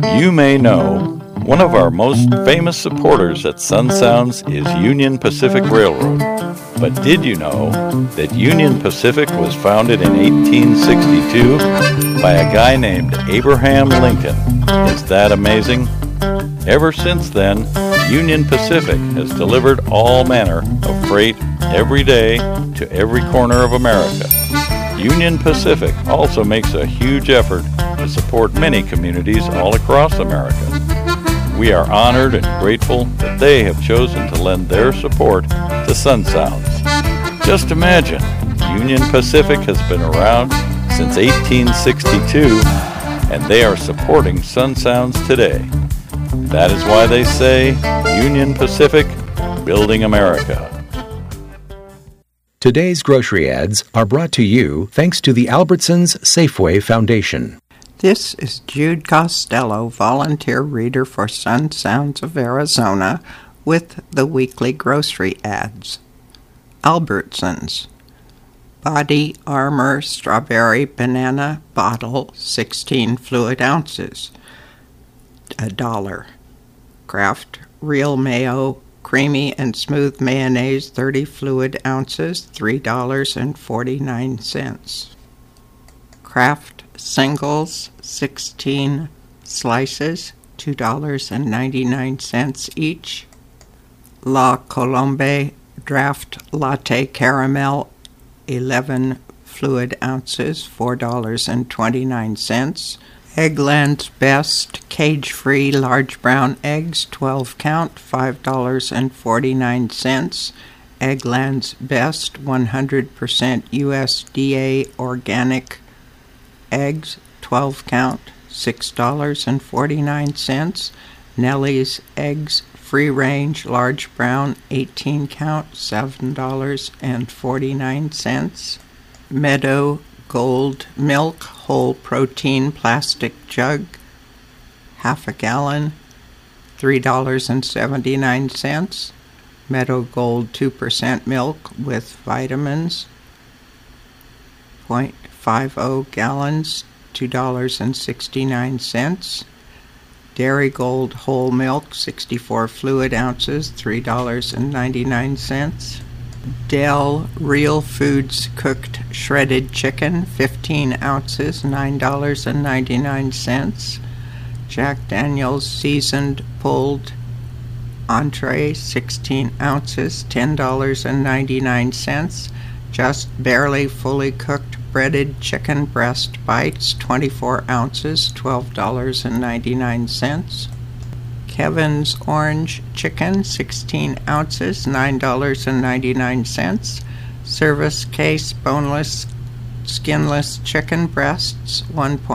You may know one of our most famous supporters at Sun Sounds is Union Pacific Railroad. But did you know that Union Pacific was founded in 1862 by a guy named Abraham Lincoln? Is that amazing? Ever since then, Union Pacific has delivered all manner of freight every day to every corner of America. Union Pacific also makes a huge effort to support many communities all across America. We are honored and grateful that they have chosen to lend their support to Sun Sounds. Just imagine, Union Pacific has been around since 1862, and they are supporting Sun Sounds today. That is why they say, Union Pacific, building America. Today's grocery ads are brought to you thanks to the Albertsons Safeway Foundation. This is Jude Costello, volunteer reader for Sun Sounds of Arizona, with the weekly grocery ads. Albertsons. Body Armor Strawberry Banana Bottle, 16 fluid ounces, $1. Kraft Real Mayo Creamy and Smooth Mayonnaise, 30 fluid ounces, $3.49. Kraft Singles, 16 slices, $2.99 each. La Colombe Draft Latte Caramel, 11 fluid ounces, $4.29. Eggland's Best Cage-Free Large Brown Eggs, 12 count, $5.49. Eggland's Best 100% USDA Organic Eggs, 12 count, $6.49. Nellie's Eggs Free Range Large Brown 18 count, $7.49. Meadow Gold Milk Whole Protein Plastic Jug, half a gallon, $3.79. Meadow Gold 2% milk with vitamins, 0.50 gallons, $2.69. Dairy Gold Whole Milk, 64 fluid ounces, $3.99. Del Real Foods Cooked Shredded Chicken, 15 ounces, $9.99. Jack Daniel's Seasoned Pulled Entree, 16 ounces, $10.99. Just Barely Fully Cooked Breaded Chicken Breast Bites, 24 ounces, $12.99. Kevin's Orange Chicken, 16 ounces, $9.99. Service Case Boneless Skinless Chicken Breasts, 1.